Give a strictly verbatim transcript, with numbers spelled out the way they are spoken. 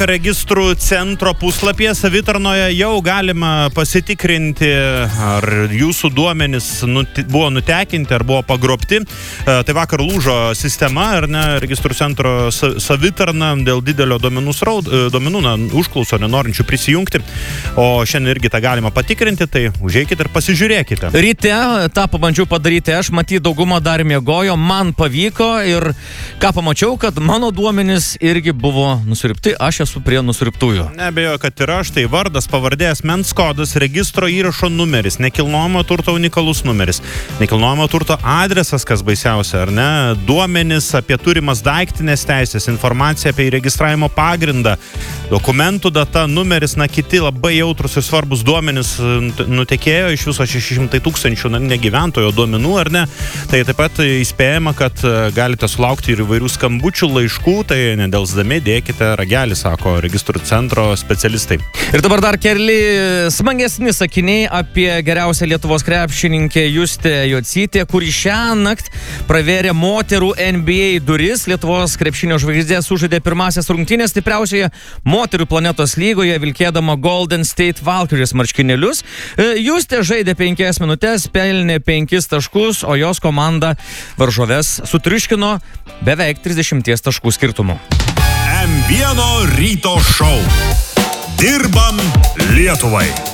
vakar registrų centro puslapyje savitarnoje jau galima pasitikrinti, ar jūsų duomenys nuti, buvo nutekinti, ar buvo pagrobti. Tai vakar lūžo sistema, ar ne, registrų centro savitarna dėl didelio duomenų, sraud, duomenų na, užklauso nenorinčių prisijungti. O šiandien irgi tą galima patikrinti, tai užeikite ir pasižiūrėkite. Ryte tą pabandžiau padaryti aš, matyt, dauguma dar miegojo, man pavyko ir ką pamačiau, kad mano duomenys irgi buvo nusirpti, aš esu prie nusirptųjų. Nebejoju, kad ir aš, tai vardas, pavardė, asmens kodas, registro įrašo numeris, nekilnojamo turto unikalus numeris, nekilnojamo turto adresas, kas baisiausia, ar ne, duomenys apie turimas daiktinės teisės, informacija apie įregistravimo pagrindą, dokumentų data, numeris, na kiti labai jautrus ir svarbus duomenys nutekėjo iš viso šeši šimtai tūkstančių na, negyventojo duomenų, ar ne, tai taip pat įspėjama, kad galite sulaukti ir įvairių skambučių, laiškų, tai nedelsdami dėkite ragelį, sako registrų centro specialistai. Ir dabar dar keli smagesni sakiniai apie geriausią Lietuvos krepšininkę Justę Jocytę, kuri šią naktį pravėrė moterų N B A duris. Lietuvos krepšinio žvaigždė sužaidė pirmąsias rungtynės stipriausioje moterų planetos lygoje, vilkėdama Golden State Valkyries marškinėlius. Justė žaidė penkias minutės, pelnė penkis taškus, o jos komanda varžoves sutriuškino beveik trisdešimties taškų skirtumu. M vieno ryto šou. Dirbam Lietuvai.